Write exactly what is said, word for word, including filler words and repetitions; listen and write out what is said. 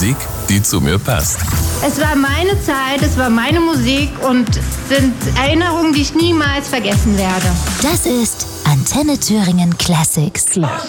Musik, die zu mir passt. Es war meine Zeit, es war meine Musik und sind Erinnerungen, die ich niemals vergessen werde. Das ist Antenne Thüringen Classics. Classics.